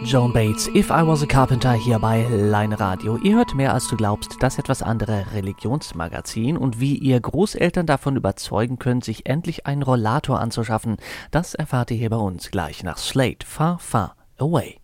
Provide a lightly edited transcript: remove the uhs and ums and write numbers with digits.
Joan Bates, If I Was a Carpenter, hier bei Line Radio. Ihr hört mehr als du glaubst, das etwas andere Religionsmagazin, und wie ihr Großeltern davon überzeugen könnt, sich endlich einen Rollator anzuschaffen, das erfahrt ihr hier bei uns gleich nach Slade, Far, Far Away.